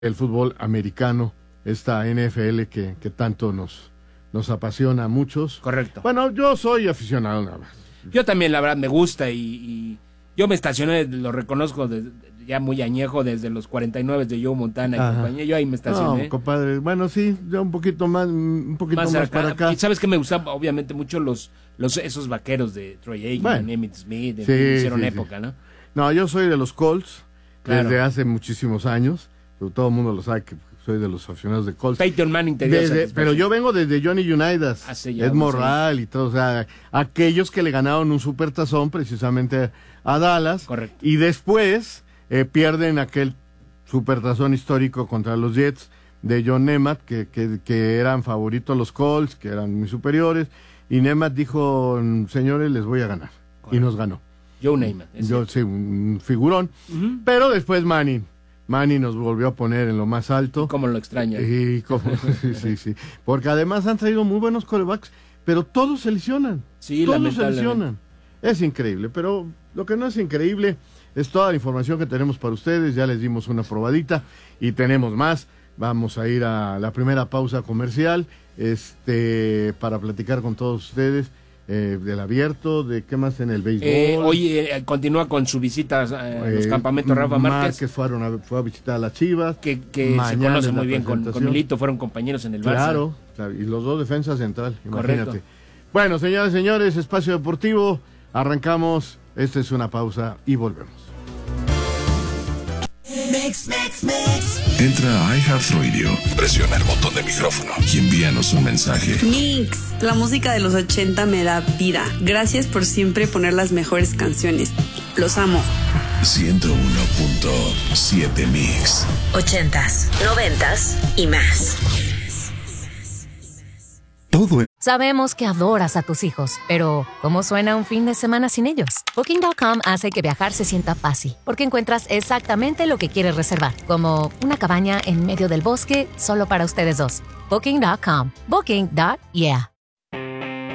el fútbol americano, esta NFL que tanto nos apasiona a muchos. Correcto. Bueno, yo soy aficionado nada más. Yo también, la verdad, me gusta y yo me estacioné, lo reconozco, ya muy añejo, desde los 49 de Joe Montana y compañía. Yo ahí me estacioné. No, compadre, bueno, sí, ya un poquito más para acá. Y sabes que me gustaba, obviamente, mucho esos vaqueros de Troy Aikman, Emmitt Smith, hicieron época, ¿no? No, yo soy de los Colts, claro, desde hace muchísimos años. Pero todo el mundo lo sabe que soy de los aficionados de Colts. Peyton Manning te dio pero yo vengo desde Johnny Unitas, Ed Morral y todo, o sea, aquellos que le ganaron un supertazón precisamente a Dallas. Correcto. Y después pierden aquel supertazón histórico contra los Jets de John Nemath, que eran favoritos los Colts, que eran muy superiores, y Nemath dijo, señores, les voy a ganar. Correcto. Y nos ganó. Joe Namath. Sí, un figurón. Pero después Manny nos volvió a poner en lo más alto. ¿Cómo lo extraña? Sí. Porque además han traído muy buenos quarterbacks, pero todos se lesionan. Sí, todos se lesionan. Es increíble, pero lo que no es increíble es toda la información que tenemos para ustedes. Ya les dimos una probadita y tenemos más. Vamos a ir a la primera pausa comercial para platicar con todos ustedes del abierto, de qué más en el béisbol. Hoy continúa con su visita a los campamentos Rafa Márquez. Fue a visitar a las Chivas. Que se conoce muy bien con Milito, fueron compañeros en el Barça. Claro, y los dos defensas central, imagínate. Correcto. Bueno, señoras y señores, Espacio Deportivo, arrancamos. Esta es una pausa y volvemos. Entra a iHeartRadio, presiona el botón de micrófono y envíanos un mensaje. Mix, la música de los 80 me da vida. Gracias por siempre poner las mejores canciones. Los amo. 101.7 Mix. 80s, 90s y más. Sabemos que adoras a tus hijos, pero ¿cómo suena un fin de semana sin ellos? Booking.com hace que viajar se sienta fácil, porque encuentras exactamente lo que quieres reservar, como una cabaña en medio del bosque solo para ustedes dos. Booking.com. Booking.yeah.